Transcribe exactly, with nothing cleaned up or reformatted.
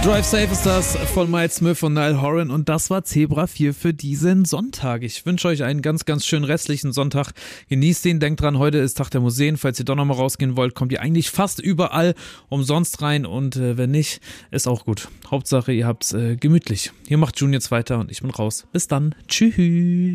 Drive Safe ist das von Miles Smith und Niall Horan und das war Zebra vier für diesen Sonntag. Ich wünsche euch einen ganz, ganz schönen restlichen Sonntag. Genießt den, denkt dran, heute ist Tag der Museen. Falls ihr doch nochmal rausgehen wollt, kommt ihr eigentlich fast überall umsonst rein und äh, wenn nicht, ist auch gut. Hauptsache, ihr habt's äh, gemütlich. Hier macht June jetzt weiter und ich bin raus. Bis dann. Tschüss.